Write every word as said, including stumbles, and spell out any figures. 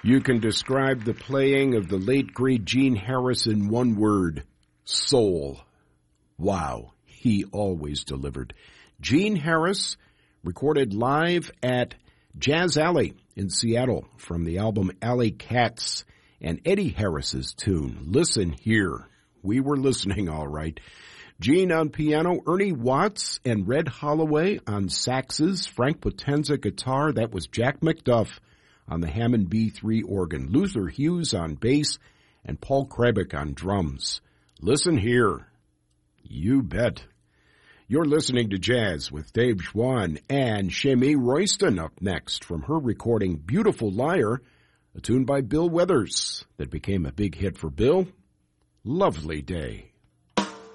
You can describe the playing of the late, great Gene Harris in one word: soul. Wow, he always delivered. Gene Harris, recorded live at Jazz Alley in Seattle from the album Alley Cats, and Eddie Harris's tune, Listen Here. We were listening all right. Gene on piano, Ernie Watts and Red Holloway on saxes, Frank Potenza guitar, that was Jack McDuff on the Hammond B three organ, Luther Hughes on bass, and Paul Krebick on drums. Listen here. You bet. You're listening to Jazz with Dave Schwann, and Shemi Royston up next from her recording Beautiful Liar, a tune by Bill Withers that became a big hit for Bill. Lovely Day.